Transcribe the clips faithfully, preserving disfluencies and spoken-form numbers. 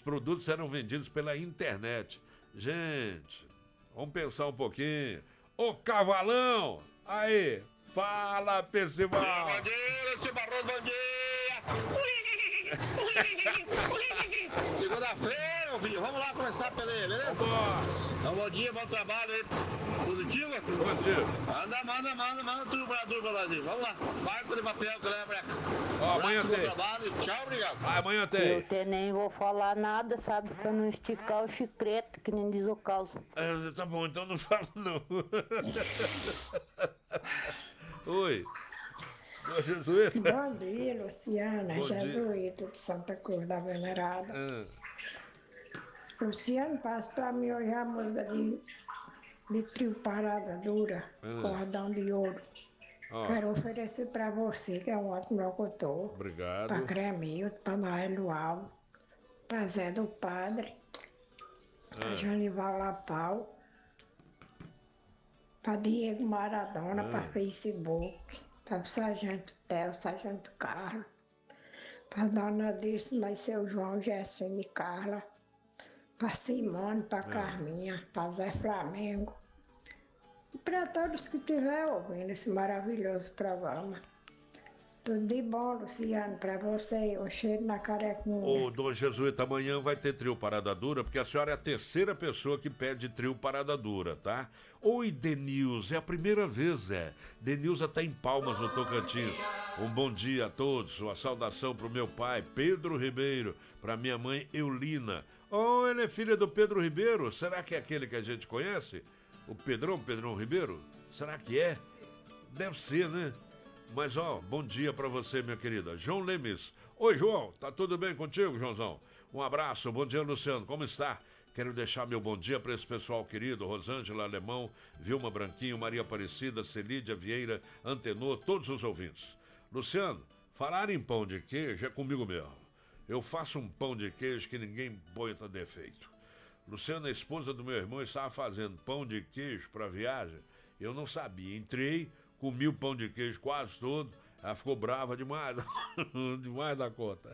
produtos eram vendidos pela internet. Gente, vamos pensar um pouquinho. Ô Cavalão, aí, fala, Percival. Bom dia, seu Barroso, bom dia. Segunda-feira, meu filho, vamos lá começar pela aí, beleza? Vamos. Então, bom dia, bom trabalho aí. Positivo? Positivo. Manda, manda, manda, manda tudo pra turma, Brasil. Vamos lá. Barco de papel que leva pra cá. Ó, amanhã tem. Trabalho. Tchau, obrigado. Ah, amanhã Eu tem. até nem vou falar nada, sabe? Pra não esticar o chiclete, que nem diz o caos. Ah, tá bom, então não falo não. Oi. Ô, Jesuíta. Bom dia, Luciana, Bom dia. Jesuíta de Santa Cruz da Venerada. Ah, Luciano, passa pra mim hoje a música de, de trio Parada Dura, Ah. Cordão de Ouro. ó, Quero oferecer pra você, que é um ótimo locutor, pra obrigado. Cremildo, pra Noélio Alves, pra Zé do Padre, pra Ah. Janival Lapau, pra Diego Maradona, Ah. pra Facebook, pra Sargento Theo, Sargento Carlos, pra Dona Dirce, mas seu João, Gessine e Carla, pra Simone, pra Carminha, pra Zé Flamengo, e pra todos que estiverem ouvindo esse maravilhoso programa. Tudo de bom, Luciano, pra você, um cheiro na carequinha. Ô, Dom Jesuíta, amanhã vai ter trio Parada Dura, porque a senhora é a terceira pessoa que pede trio Parada Dura, tá? Oi, Denilza, é a primeira vez, é. Denilza tá em Palmas, no Tocantins. Um bom dia a todos, uma saudação pro meu pai, Pedro Ribeiro, pra minha mãe, Eulina. Oh, ela é filha do Pedro Ribeiro? Será que é aquele que a gente conhece? O Pedrão, Pedrão Ribeiro? Será que é? Deve ser, né? Mas, ó, bom dia pra você, minha querida. João Lemes. Oi, João, tá tudo bem contigo, Joãozão? Um abraço, bom dia, Luciano, como está? Quero deixar meu bom dia para esse pessoal querido, Rosângela Alemão, Vilma Branquinho, Maria Aparecida, Celídia Vieira, Antenor, todos os ouvintes. Luciano, falar em pão de queijo é comigo mesmo. Eu faço um pão de queijo que ninguém bota defeito. Luciano, a esposa do meu irmão, estava fazendo pão de queijo para viagem. Eu não sabia. Entrei, comi o pão de queijo quase todo. Ela ficou brava demais, demais da conta.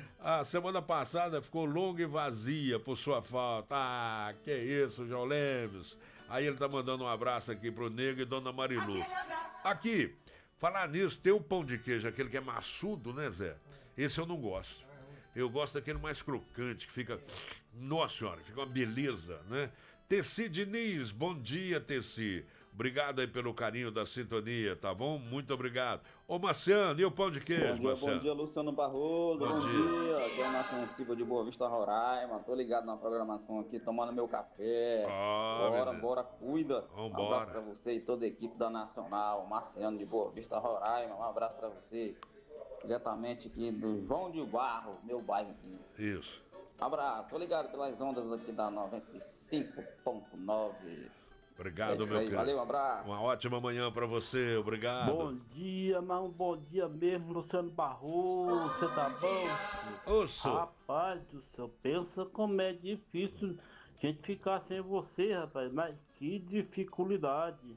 A semana passada ficou longa e vazia por sua falta. Ah, que isso, João Lemes. Aí ele tá mandando um abraço aqui pro Nego e Dona Marilu. Aqui, falar nisso, tem o pão de queijo, aquele que é maçudo, né, Zé? Esse eu não gosto. Eu gosto daquele mais crocante, que fica... Nossa senhora, fica uma beleza, né? Tessi Diniz, bom dia, Tessi. Obrigado aí pelo carinho da sintonia, tá bom? Muito obrigado. Ô, Marciano, e o pão de queijo, Bom dia, Marciano? bom dia, Luciano Barroso. Bom Bom, dia. dia. Aqui é o Nação Silva de Boa Vista, Roraima. Tô ligado na programação aqui, tomando meu café. Ah, bora, beleza. bora, cuida. Vambora. Um abraço pra você e toda a equipe da Nacional, Marciano de Boa Vista, Roraima. Um abraço pra você. Diretamente aqui do João de Barro, meu bairro aqui. Isso. Abraço, tô ligado pelas ondas aqui da noventa e cinco ponto nove. Obrigado, É isso meu aí, querido. valeu, um abraço. Uma ótima manhã pra você, obrigado. Bom dia, mas um bom dia mesmo, Luciano Barroso, você tá bom? Ô, sou. Rapaz do céu, pensa como é difícil a gente ficar sem você, rapaz, mas que dificuldade.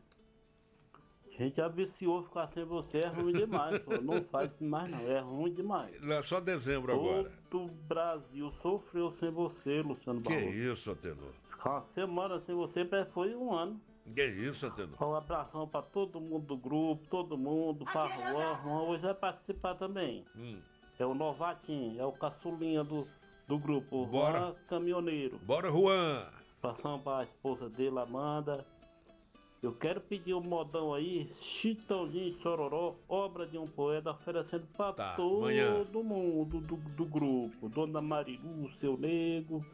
A gente já viciou ficar sem você, é ruim demais, pô. Não faz isso mais não, é ruim demais. Não é só dezembro agora. Todo o Brasil sofreu sem você, Luciano Que Barroso. isso, Atenor? Ficar uma semana sem você parece que foi um ano. Que isso, Atenor? Um abração pra todo mundo do grupo, todo mundo, pra Juan. Juan hoje vai participar também. Hum. É o novatinho, é o caçulinha do, do grupo, Bora. Juan Caminhoneiro. Bora, Juan! Abração pra esposa dele, Amanda. Eu quero pedir um modão aí, Chitãozinho e Chororó, obra de um poeta, oferecendo pra Tá, todo amanhã. mundo do, do grupo. Dona Marilu, seu nego.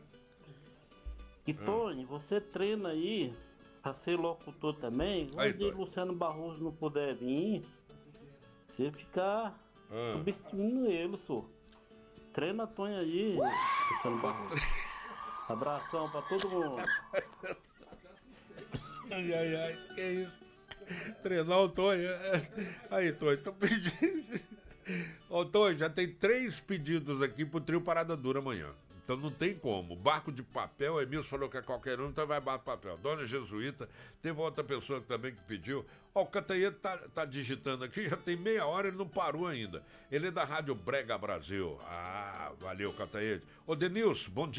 E Tony, você treina aí pra ser locutor também. Aí, Onde Tony. Luciano Barroso não puder vir, você ficar Ah. substituindo ele, senhor. Treina Tony aí, Luciano Barroso. Abração pra todo mundo. Ai, ai, ai, que isso? Treinar o Tonho. Aí, Tonho, tô pedindo. Ô, Tonho, já tem três pedidos aqui pro trio Parada Dura amanhã. Então não tem como. Barco de papel, Emilson falou que é qualquer um, então vai barco de papel. Dona Jesuíta, teve outra pessoa que também que pediu. Ó, o Cantanhete tá, tá digitando aqui, já tem meia hora, ele não parou ainda. Ele é da Rádio Brega Brasil. Ah, valeu, Cantanhete. Ô, Denilson, bom dia.